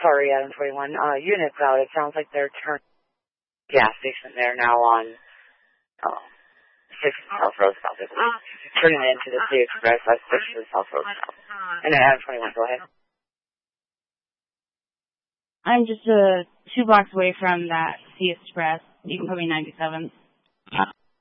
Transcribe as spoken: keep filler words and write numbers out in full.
sorry, Adam twenty-one. Uh, unit crowd, it sounds like they're turning gas station there now on uh, six South Road South. Turning it into the C Express, that's six to the South Road South. And then Adam twenty-one, go ahead. I'm just uh, two blocks away from that C Express. You can put me ninety-seven.